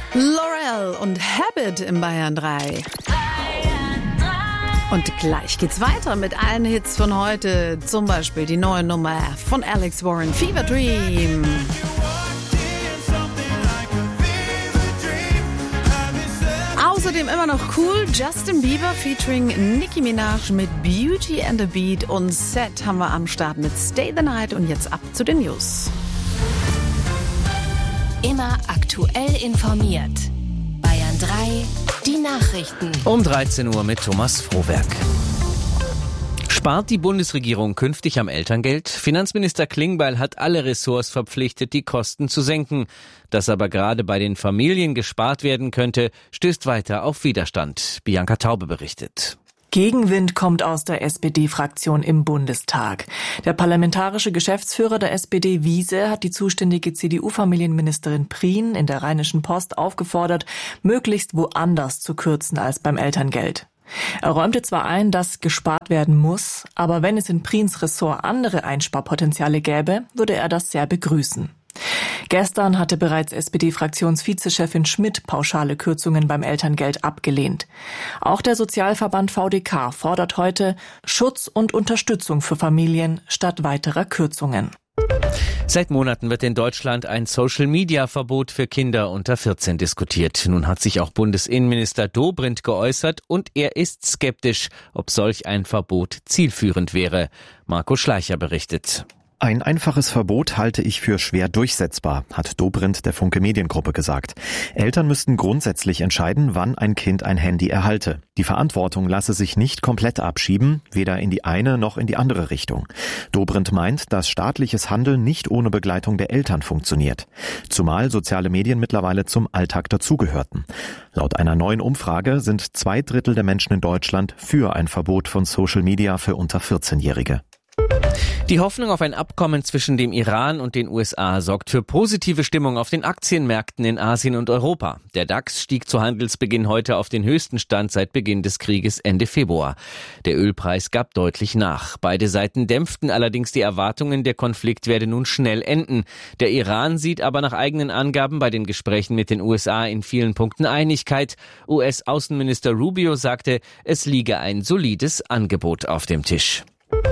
Laurel und Habit im Bayern 3. Und gleich geht's weiter mit allen Hits von heute. Zum Beispiel die neue Nummer von Alex Warren, Fever Dream. Außerdem immer noch cool, Justin Bieber featuring Nicki Minaj mit Beauty and the Beat und Set haben wir am Start mit Stay the Night und jetzt ab zu den News. Immer aktuell informiert. Bayern 3, die Nachrichten. Um 13 Uhr mit Thomas Frohwerk. Spart die Bundesregierung künftig am Elterngeld? Finanzminister Klingbeil hat alle Ressorts verpflichtet, die Kosten zu senken. Dass aber gerade bei den Familien gespart werden könnte, stößt weiter auf Widerstand. Bianca Taube berichtet. Gegenwind kommt aus der SPD-Fraktion im Bundestag. Der parlamentarische Geschäftsführer der SPD, Wiese, hat die zuständige CDU-Familienministerin Prien in der Rheinischen Post aufgefordert, möglichst woanders zu kürzen als beim Elterngeld. Er räumte zwar ein, dass gespart werden muss, aber wenn es in Priens Ressort andere Einsparpotenziale gäbe, würde er das sehr begrüßen. Gestern hatte bereits SPD-Fraktionsvizechefin Schmidt pauschale Kürzungen beim Elterngeld abgelehnt. Auch der Sozialverband VDK fordert heute Schutz und Unterstützung für Familien statt weiterer Kürzungen. Seit Monaten wird in Deutschland ein Social-Media-Verbot für Kinder unter 14 diskutiert. Nun hat sich auch Bundesinnenminister Dobrindt geäußert und er ist skeptisch, ob solch ein Verbot zielführend wäre. Marco Schleicher berichtet. Ein einfaches Verbot halte ich für schwer durchsetzbar, hat Dobrindt der Funke Mediengruppe gesagt. Eltern müssten grundsätzlich entscheiden, wann ein Kind ein Handy erhalte. Die Verantwortung lasse sich nicht komplett abschieben, weder in die eine noch in die andere Richtung. Dobrindt meint, dass staatliches Handeln nicht ohne Begleitung der Eltern funktioniert. Zumal soziale Medien mittlerweile zum Alltag dazugehörten. Laut einer neuen Umfrage sind 2/3 der Menschen in Deutschland für ein Verbot von Social Media für unter 14-Jährige. Die Hoffnung auf ein Abkommen zwischen dem Iran und den USA sorgt für positive Stimmung auf den Aktienmärkten in Asien und Europa. Der DAX stieg zu Handelsbeginn heute auf den höchsten Stand seit Beginn des Krieges Ende Februar. Der Ölpreis gab deutlich nach. Beide Seiten dämpften allerdings die Erwartungen, der Konflikt werde nun schnell enden. Der Iran sieht aber nach eigenen Angaben bei den Gesprächen mit den USA in vielen Punkten Einigkeit. US-Außenminister Rubio sagte, es liege ein solides Angebot auf dem Tisch.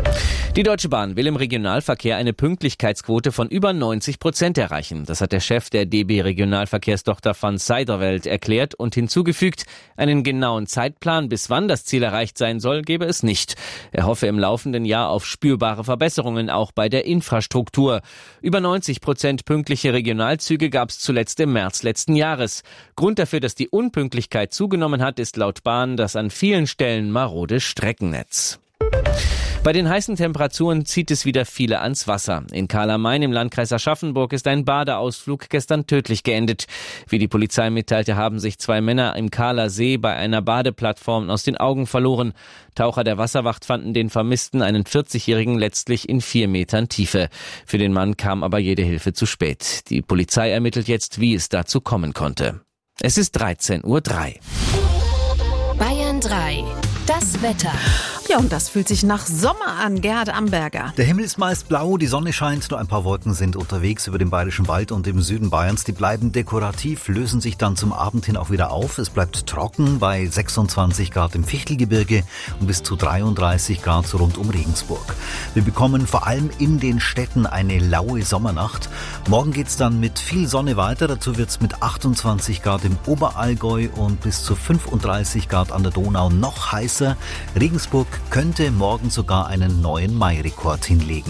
Die Deutsche Bahn will im Regionalverkehr eine Pünktlichkeitsquote von über 90% erreichen. Das hat der Chef der DB Regionalverkehrstochter van Zijderveld erklärt und hinzugefügt, einen genauen Zeitplan, bis wann das Ziel erreicht sein soll, gebe es nicht. Er hoffe im laufenden Jahr auf spürbare Verbesserungen auch bei der Infrastruktur. Über 90% pünktliche Regionalzüge gab es zuletzt im März letzten Jahres. Grund dafür, dass die Unpünktlichkeit zugenommen hat, ist laut Bahn das an vielen Stellen marode Streckennetz. Bei den heißen Temperaturen zieht es wieder viele ans Wasser. In Kahler-Main im Landkreis Aschaffenburg ist ein Badeausflug gestern tödlich geendet. Wie die Polizei mitteilte, haben sich 2 Männer im Kahler See bei einer Badeplattform aus den Augen verloren. Taucher der Wasserwacht fanden den Vermissten, einen 40-Jährigen, letztlich in 4 Metern Tiefe. Für den Mann kam aber jede Hilfe zu spät. Die Polizei ermittelt jetzt, wie es dazu kommen konnte. Es ist 13:03 Uhr. Bayern 3, das Wetter. Ja, und das fühlt sich nach Sommer an. Gerhard Amberger. Der Himmel ist meist blau, die Sonne scheint, nur ein paar Wolken sind unterwegs über dem Bayerischen Wald und im Süden Bayerns. Die bleiben dekorativ, lösen sich dann zum Abend hin auch wieder auf. Es bleibt trocken bei 26 Grad im Fichtelgebirge und bis zu 33 Grad rund um Regensburg. Wir bekommen vor allem in den Städten eine laue Sommernacht. Morgen geht's dann mit viel Sonne weiter. Dazu wird's mit 28 Grad im Oberallgäu und bis zu 35 Grad an der Donau noch heißer. Regensburg könnte morgen sogar einen neuen Mai-Rekord hinlegen.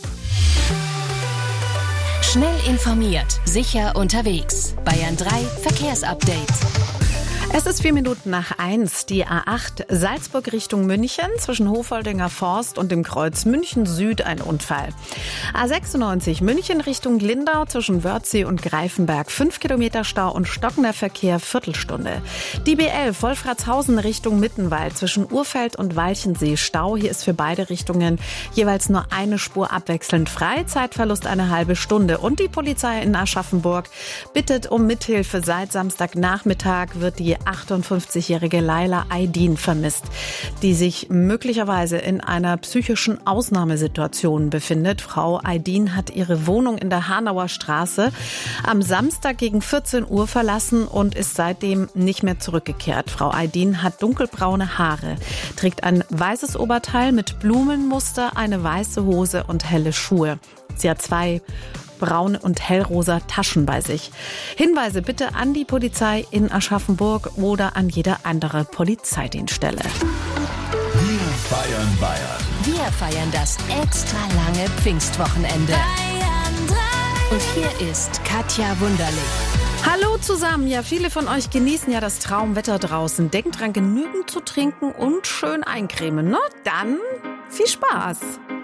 Schnell informiert, sicher unterwegs. Bayern 3 Verkehrsupdate. Es ist 1:04. Die A8 Salzburg Richtung München zwischen Hofoldinger Forst und dem Kreuz München Süd ein Unfall. A96 München Richtung Lindau zwischen Wörthsee und Greifenberg 5 Kilometer Stau und stockender Verkehr Viertelstunde. Die B11 Wolfratshausen Richtung Mittenwald zwischen Urfeld und Walchensee Stau. Hier ist für beide Richtungen jeweils nur eine Spur abwechselnd frei. Zeitverlust eine halbe Stunde. Und die Polizei in Aschaffenburg bittet um Mithilfe. Seit Samstagnachmittag wird die 58-jährige Laila Aydin vermisst, die sich möglicherweise in einer psychischen Ausnahmesituation befindet. Frau Aydin hat ihre Wohnung in der Hanauer Straße am Samstag gegen 14 Uhr verlassen und ist seitdem nicht mehr zurückgekehrt. Frau Aydin hat dunkelbraune Haare, trägt ein weißes Oberteil mit Blumenmuster, eine weiße Hose und helle Schuhe. Sie hat 2 braune und hellrosa Taschen bei sich. Hinweise bitte an die Polizei in Aschaffenburg oder an jede andere Polizeidienststelle. Wir feiern Bayern. Wir feiern das extra lange Pfingstwochenende. Bayern 3. Und hier ist Katja Wunderlich. Hallo zusammen. Ja, viele von euch genießen ja das Traumwetter draußen. Denkt dran, genügend zu trinken und schön eincremen. Na, dann viel Spaß.